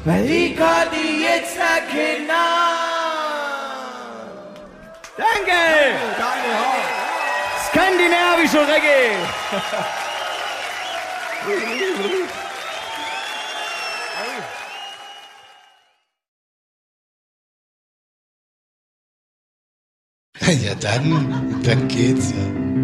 Malika, die jetzt Kinder. Danke! Skandinavische Reggae! Ja, dann geht's ja.